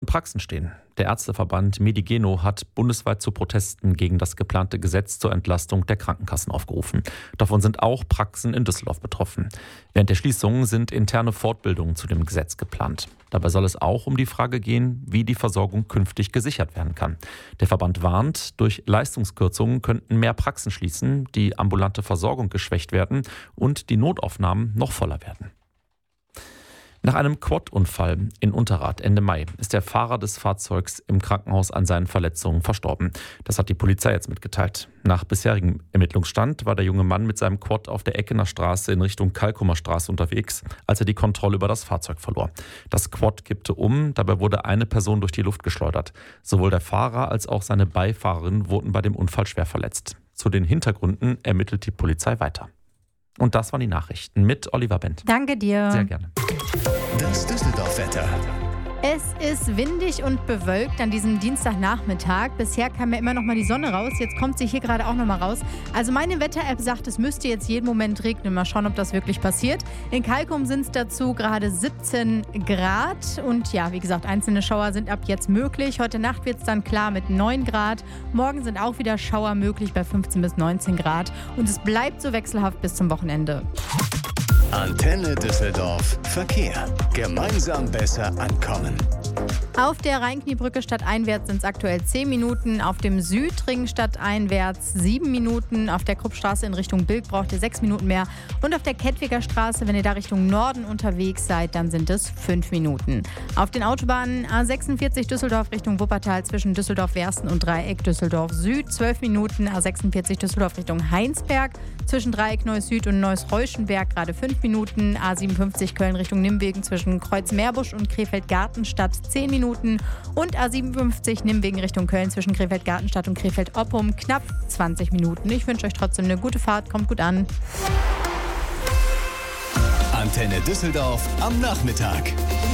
Praxen stehen. Der Ärzteverband Medigeno hat bundesweit zu Protesten gegen das geplante Gesetz zur Entlastung der Krankenkassen aufgerufen. Davon sind auch Praxen in Düsseldorf betroffen. Während der Schließungen sind interne Fortbildungen zu dem Gesetz geplant. Dabei soll es auch um die Frage gehen, wie die Versorgung künftig gesichert werden kann. Der Verband warnt, durch Leistungskürzungen könnten mehr Praxen schließen, die ambulante Versorgung geschwächt werden und die Notaufnahmen noch voller werden. Nach einem Quad-Unfall in Unterrad Ende Mai ist der Fahrer des Fahrzeugs im Krankenhaus an seinen Verletzungen verstorben. Das hat die Polizei jetzt mitgeteilt. Nach bisherigem Ermittlungsstand war der junge Mann mit seinem Quad auf der Eckener Straße in Richtung Kalkumer Straße unterwegs, als er die Kontrolle über das Fahrzeug verlor. Das Quad kippte um, dabei wurde eine Person durch die Luft geschleudert. Sowohl der Fahrer als auch seine Beifahrerin wurden bei dem Unfall schwer verletzt. Zu den Hintergründen ermittelt die Polizei weiter. Und das waren die Nachrichten mit Oliver Bent. Danke dir. Sehr gerne. Das Düsseldorf-Wetter. Es ist windig und bewölkt an diesem Dienstagnachmittag. Bisher kam ja immer noch mal die Sonne raus. Jetzt kommt sie hier gerade auch noch mal raus. Also meine Wetter-App sagt, es müsste jetzt jeden Moment regnen. Mal schauen, ob das wirklich passiert. In Kalkum sind es dazu gerade 17 Grad. Und ja, wie gesagt, einzelne Schauer sind ab jetzt möglich. Heute Nacht wird es dann klar mit 9 Grad. Morgen sind auch wieder Schauer möglich bei 15 bis 19 Grad. Und es bleibt so wechselhaft bis zum Wochenende. Antenne Düsseldorf Verkehr. Gemeinsam besser ankommen. Auf der Rhein-Kniebrücke stadteinwärts sind es aktuell 10 Minuten, auf dem Südring stadteinwärts 7 Minuten, auf der Kruppstraße in Richtung Bilk braucht ihr 6 Minuten mehr und auf der Kettwiger Straße, wenn ihr da Richtung Norden unterwegs seid, dann sind es 5 Minuten. Auf den Autobahnen A46 Düsseldorf Richtung Wuppertal zwischen Düsseldorf-Wersten und Dreieck Düsseldorf Süd 12 Minuten, A46 Düsseldorf Richtung Heinsberg zwischen Dreieck Neuss Süd und Neuss-Reuschenberg gerade 5 Minuten, A57 Köln Richtung Nimwegen zwischen Kreuz-Meerbusch und Krefeld-Gartenstadt 10 Minuten und A57 Nimwegen Richtung Köln zwischen Krefeld-Gartenstadt und Krefeld-Oppum knapp 20 Minuten. Ich wünsche euch trotzdem eine gute Fahrt, kommt gut an. Antenne Düsseldorf am Nachmittag.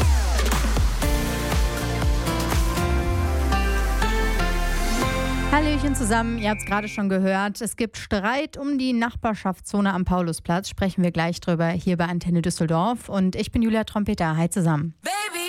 Hallöchen zusammen, ihr habt es gerade schon gehört. Es gibt Streit um die Nachbarschaftszone am Paulusplatz. Sprechen wir gleich drüber hier bei Antenne Düsseldorf. Und ich bin Julia Trompeter. Hi zusammen. Baby.